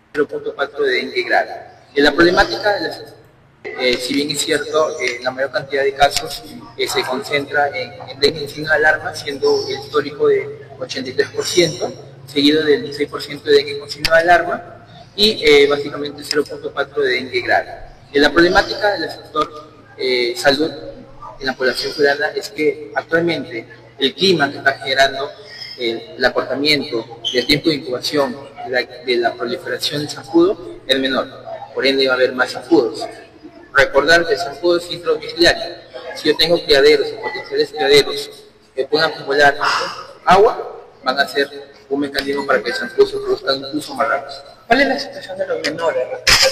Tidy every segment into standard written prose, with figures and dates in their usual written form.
0.4 de dengue grave. La problemática de si bien es cierto, la mayor cantidad de casos se concentra en dengue en signo de alarma, siendo el histórico de 83%, seguido del 16% de dengue con signo de alarma y básicamente 0.4 de dengue grave. La problemática del sector salud en la población peruana es que actualmente el clima que está generando el acortamiento del tiempo de incubación de la proliferación del zancudo es menor, por ende va a haber más zancudos. Recordar que el zancudo es intradomiciliario. Si yo tengo criaderos o potenciales criaderos que puedan acumular agua, van a ser un mecanismo para que el zancudo se produzca incluso más rápido. ¿Cuál es la situación de los menores?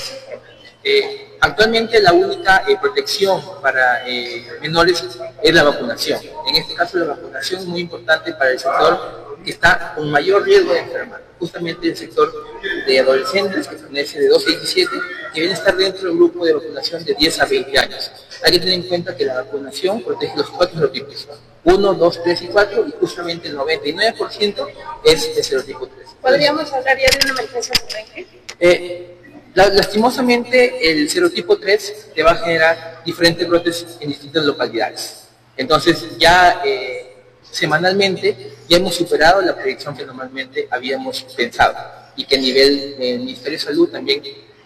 Actualmente la única protección para menores es la vacunación. En este caso la vacunación es muy importante para el sector que está con mayor riesgo de enfermar. Justamente el sector de adolescentes que pertenece de 12 a 17, que viene a estar dentro del grupo de vacunación de 10 a 20 años. Hay que tener en cuenta que la vacunación protege los 4 serotipos, 1, 2, 3 y 4, y justamente el 99% es el serotipo 3. ¿Podríamos hablar ya de una emergencia por dengue? Lastimosamente, el serotipo 3 te va a generar diferentes brotes en distintas localidades. Entonces, ya semanalmente ya hemos superado la predicción que normalmente habíamos pensado y que a nivel del Ministerio de Salud también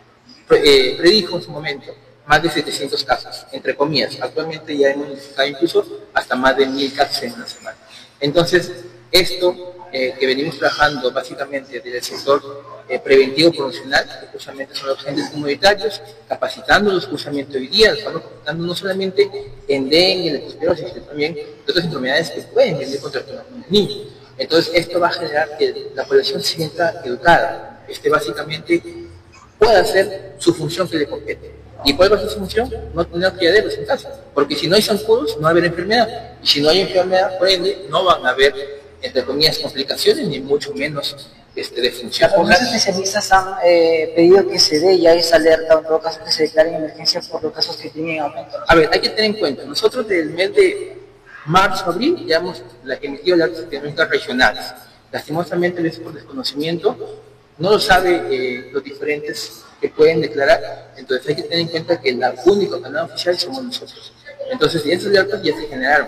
predijo en su momento más de 700 casos, entre comillas. Actualmente ya hemos identificado incluso hasta más de 1000 casos en una semana. Entonces, esto que venimos trabajando básicamente desde el sector preventivo promocional, que justamente son los agentes comunitarios, capacitándolos justamente hoy día, estamos capacitando no solamente en dengue, leptospirosis, sino también de otras enfermedades que pueden venir contra el niño. Entonces, esto va a generar que la población se sienta educada, básicamente pueda hacer su función que le compete. ¿Y cuál va a ser su función? No tener criaderos en casa, porque si no hay zancudos, no va a haber enfermedad, y si no hay enfermedad, por ende, no van a haber, entre comillas, complicaciones, ni mucho menos defunción. Algunos especialistas han pedido que se dé ya esa alerta, o en todo caso que se declare en emergencia por los casos que tienen aumento. A ver, hay que tener en cuenta, nosotros desde el mes de marzo, abril, ya hemos emitido las epidemiológicas regionales. Lastimosamente, por desconocimiento, no lo sabe los diferentes que pueden declarar, entonces hay que tener en cuenta que la única canal oficial somos nosotros. Entonces, esas alertas ya se generaron,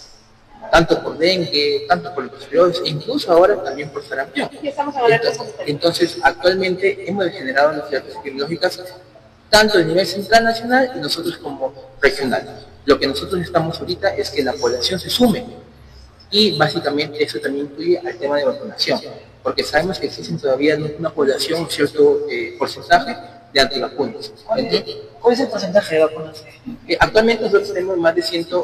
tanto por dengue, tanto por leptospirosis, e incluso ahora también por sarampión. Entonces, actualmente hemos generado las alertas epidemiológicas tanto a nivel central nacional y nosotros como regional. Lo que nosotros estamos ahorita es que la población se sume y básicamente eso también incluye al tema de vacunación, porque sabemos que existen todavía una población, un cierto porcentaje de antivacunas. ¿Cuál es el porcentaje de vacunas? Actualmente nosotros tenemos más de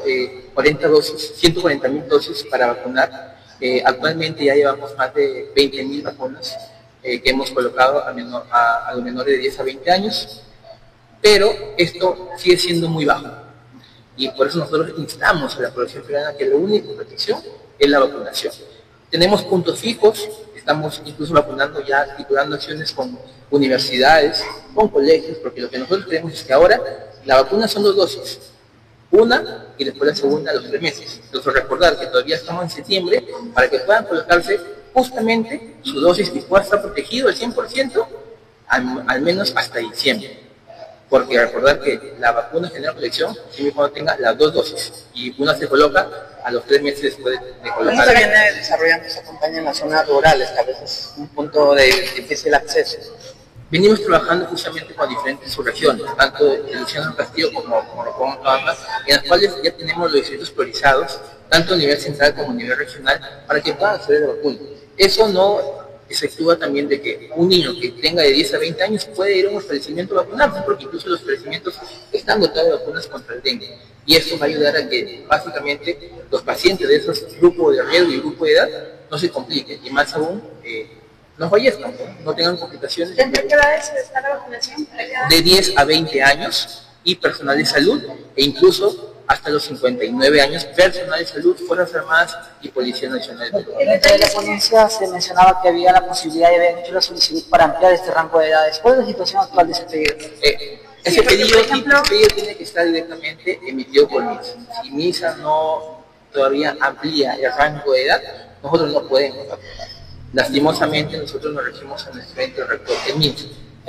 140.000 dosis para vacunar. Actualmente ya llevamos más de 20.000 vacunas que hemos colocado a los menores de 10 a 20 años, pero esto sigue siendo muy bajo. Y por eso nosotros instamos a la población peruana que la única protección es la vacunación. Tenemos puntos fijos, estamos incluso vacunando ya, articulando acciones con universidades, con colegios, porque lo que nosotros creemos es que ahora la vacuna son 2 dosis, una y después la segunda a los 3 meses. Entonces recordar que todavía estamos en septiembre para que puedan colocarse justamente su dosis y pueda estar protegido al 100%, al menos hasta diciembre. Porque recordar que la vacuna genera protección siempre y cuando tenga las 2 dosis y una se coloca a los 3 meses después de colocar. ¿Cómo se viene desarrollando esa campaña en las zonas rurales, que a veces es un punto de difícil acceso? Venimos trabajando justamente con diferentes subregiones, tanto de Luciano Castillo como Morocco, en las cuales ya tenemos los distritos priorizados, tanto a nivel central como a nivel regional, para que puedan acceder a la vacuna. Eso no exceptúa también de que un niño que tenga de 10 a 20 años puede ir a un establecimiento a vacunarse, porque incluso los establecimientos están dotados de vacunas contra el dengue. Y esto va a ayudar a que básicamente los pacientes de esos grupos de riesgo y grupo de edad no se compliquen, y más aún no fallezcan, no tengan complicaciones. ¿De qué edades está la vacunación? De 10 a 20 años y personal de salud, e incluso hasta los 59 años, personal de salud, Fuerzas Armadas y Policía Nacional. Dentro de la ponencia se mencionaba que había la posibilidad de haber hecho la solicitud para ampliar este rango de edades. ¿Cuál es la situación actual de ese pedido? Ese pedido tiene que estar directamente emitido por MINSA. Si MINSA no todavía amplía el rango de edad, nosotros no podemos vacunar. Lastimosamente nosotros nos regimos a nuestro ente rector, el MINSA.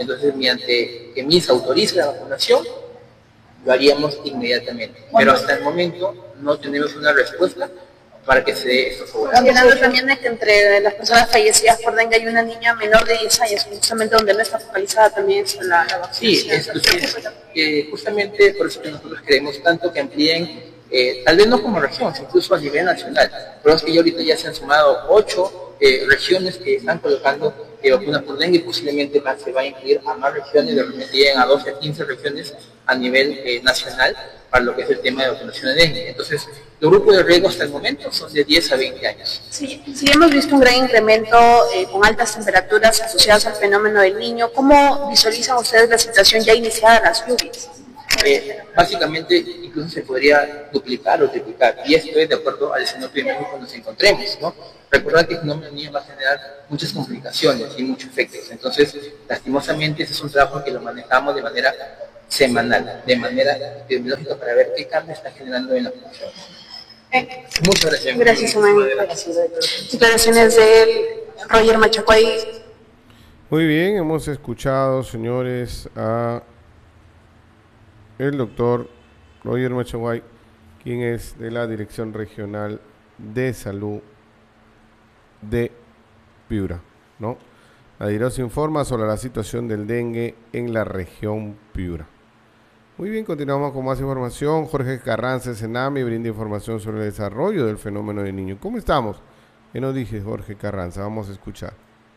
Entonces, mediante que MIS autorice la vacunación, lo haríamos inmediatamente. Pero hasta el momento no tenemos una respuesta para que se dé esto favorable. Considerando también de que entre las personas fallecidas por dengue hay una niña menor de 10 años, justamente donde no está focalizada también la vacunación. Sí, justamente por eso que nosotros queremos tanto que amplíen, tal vez no como región, incluso a nivel nacional. Pero es que ya ahorita ya se han sumado 8 regiones que están colocando vacunas por dengue y posiblemente se va a incluir a más regiones, de repente lleguen a 12 a 15 regiones a nivel nacional para lo que es el tema de vacunación de dengue. Entonces, los grupos de riesgo hasta el momento son de 10 a 20 años. Sí, hemos visto un gran incremento con altas temperaturas asociadas al fenómeno del Niño. ¿Cómo visualizan ustedes la situación ya iniciada de las lluvias? Básicamente, incluso se podría duplicar o triplicar, y esto es de acuerdo al escenario epidemiológico que nos encontremos, ¿no? Recordar que el fenómeno del Niño va a generar muchas complicaciones y muchos efectos. Entonces, lastimosamente, ese es un trabajo que lo manejamos de manera semanal, de manera epidemiológica, para ver qué cambio está generando en la población. Muchas gracias. Gracias, Amanda. Declaraciones de Roger Machacuay. Muy bien, hemos escuchado, señores, a el doctor Roger Machacuay, quien es de la Dirección Regional de Salud de Piura, ¿no? La DIROS informa sobre la situación del dengue en la región Piura. Muy bien, continuamos con más información. Jorge Carranza, Senami, brinda información sobre el desarrollo del fenómeno del Niño. ¿Cómo estamos? ¿Qué nos dice Jorge Carranza? Vamos a escuchar.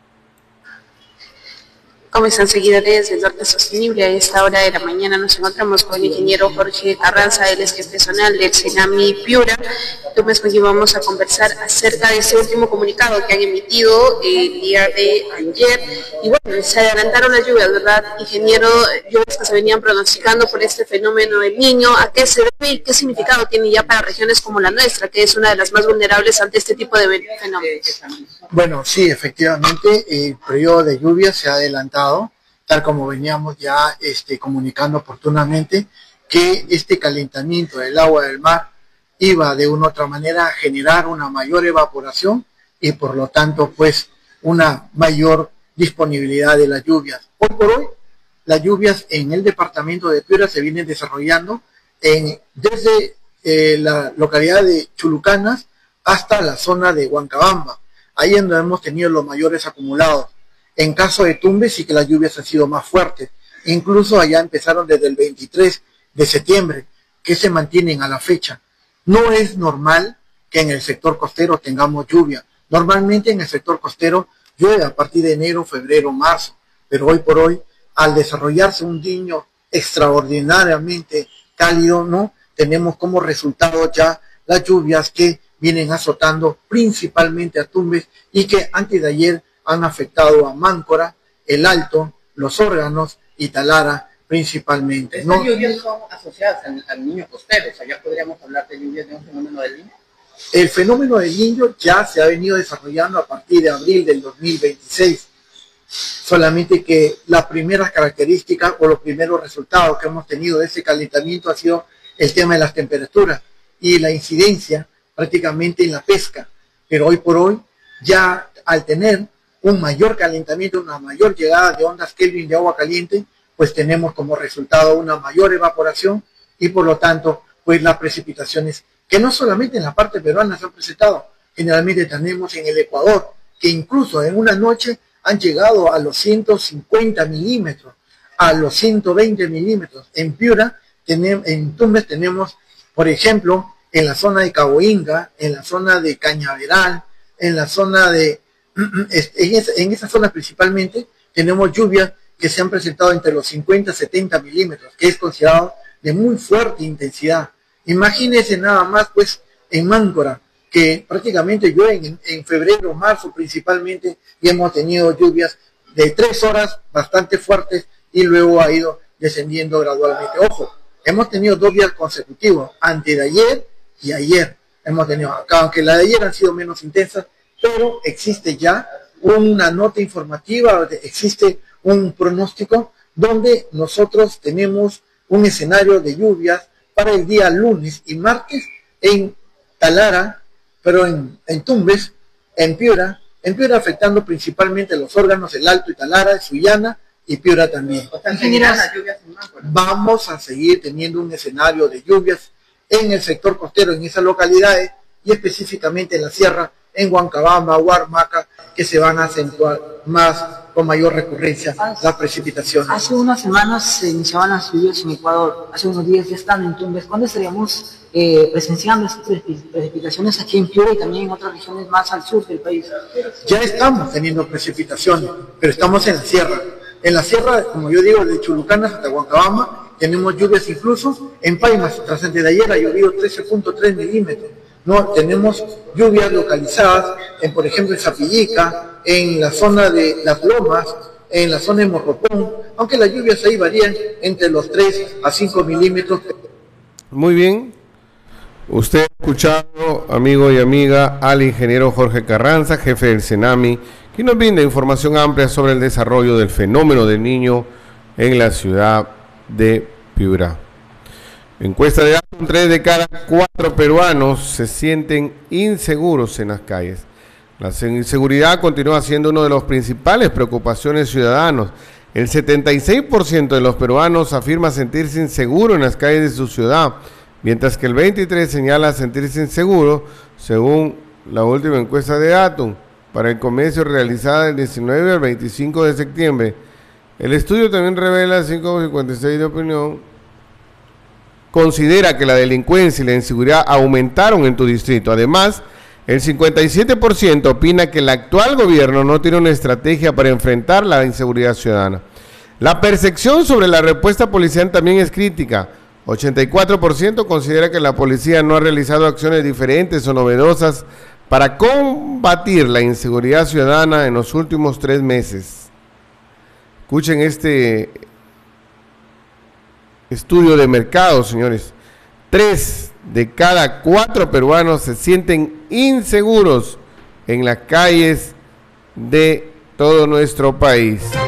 ¿Cómo están, seguidores del Norte Sostenible? A esta hora de la mañana nos encontramos con el ingeniero Jorge Carranza, él es jefe zonal del Senami Piura. Entonces, con quien vamos a conversar acerca de este último comunicado que han emitido el día de ayer. Y bueno, se adelantaron las lluvias, ¿verdad, ingeniero? Lluvias que se venían pronosticando por este fenómeno del Niño. ¿A qué se debe y qué significado tiene ya para regiones como la nuestra, que es una de las más vulnerables ante este tipo de fenómenos? Bueno, sí, efectivamente, el periodo de lluvia se ha adelantado, tal como veníamos ya comunicando oportunamente, que este calentamiento del agua del mar iba de una u otra manera a generar una mayor evaporación y por lo tanto, pues, una mayor disponibilidad de las lluvias. Hoy por hoy, las lluvias en el departamento de Piura se vienen desarrollando desde la localidad de Chulucanas hasta la zona de Huancabamba. Ahí es donde hemos tenido los mayores acumulados. En caso de Tumbes sí que las lluvias han sido más fuertes. Incluso allá empezaron desde el 23 de septiembre, que se mantienen a la fecha. No es normal que en el sector costero tengamos lluvia. Normalmente en el sector costero llueve a partir de enero, febrero, marzo. Pero hoy por hoy, al desarrollarse un Niño extraordinariamente cálido, ¿no? Tenemos como resultado ya las lluvias que vienen azotando principalmente a Tumbes y que antes de ayer han afectado a Máncora, El Alto, Los Órganos y Talara principalmente. ¿Estas lluvias son asociadas al Niño costero? O sea, ¿ya podríamos hablar de lluvias de un fenómeno del Niño? El fenómeno del Niño ya se ha venido desarrollando a partir de abril del 2026. Solamente que las primeras características o los primeros resultados que hemos tenido de ese calentamiento ha sido el tema de las temperaturas y la incidencia prácticamente en la pesca, pero hoy por hoy ya al tener un mayor calentamiento, una mayor llegada de ondas Kelvin de agua caliente, pues tenemos como resultado una mayor evaporación y por lo tanto pues las precipitaciones que no solamente en la parte peruana se han presentado, generalmente tenemos en el Ecuador, que incluso en una noche han llegado a los 150 milímetros, a los 120 milímetros. En Piura, en Tumbes tenemos, por ejemplo, en la zona de Cabo Inga, en la zona de Cañaveral, en la zona de, en esa zona principalmente, tenemos lluvias que se han presentado entre los 50 y 70 milímetros, que es considerado de muy fuerte intensidad. Imagínense nada más, pues, en Máncora, que prácticamente llueve en febrero, marzo principalmente, y hemos tenido lluvias de 3 horas bastante fuertes y luego ha ido descendiendo gradualmente. Ojo, hemos tenido 2 días consecutivos, antes de ayer y ayer hemos tenido acá, aunque la de ayer han sido menos intensas, pero existe ya una nota informativa, existe un pronóstico donde nosotros tenemos un escenario de lluvias para el día lunes y martes en Talara, pero en Tumbes, en Piura afectando principalmente los órganos, El Alto y Talara, Sullana, y Piura también. Vamos a seguir teniendo un escenario de lluvias en el sector costero, en esas localidades, y específicamente en la sierra, en Huancabamba, Huarmaca, que se van a acentuar más, con mayor recurrencia, las precipitaciones. Hace unas semanas se iniciaban las lluvias en Ecuador, hace unos días ya están en Tumbes. ¿Cuándo estaríamos presenciando estas precipitaciones aquí en Piura y también en otras regiones más al sur del país? Ya estamos teniendo precipitaciones, pero estamos en la sierra. En la sierra, como yo digo, de Chulucanas hasta Huancabamba, tenemos lluvias incluso en Paimas. Tras antes de ayer ha llovido 13.3 milímetros. No, tenemos lluvias localizadas, por ejemplo, en Zapillica, en la zona de Las Lomas, en la zona de Morropón, aunque las lluvias ahí varían entre los 3 a 5 milímetros. Muy bien. Usted ha escuchado, amigo y amiga, al ingeniero Jorge Carranza, jefe del CENAMI, que nos brinda información amplia sobre el desarrollo del fenómeno del Niño en la ciudad de Piura. Encuesta de datos, 3 de cada 4 peruanos se sienten inseguros en las calles. La inseguridad continúa siendo una de las principales preocupaciones ciudadanos. El 76% de los peruanos afirma sentirse inseguro en las calles de su ciudad, mientras que el 23% señala sentirse inseguro, según la última encuesta de Datum para el comercio realizada del 19 al 25 de septiembre. El estudio también revela 5,56 de opinión. Considera que la delincuencia y la inseguridad aumentaron en tu distrito. Además, el 57% opina que el actual gobierno no tiene una estrategia para enfrentar la inseguridad ciudadana. La percepción sobre la respuesta policial también es crítica. 84% considera que la policía no ha realizado acciones diferentes o novedosas para combatir la inseguridad ciudadana en los últimos 3 meses. Escuchen este estudio de mercado, señores. 3 de cada 4 peruanos se sienten inseguros en las calles de todo nuestro país.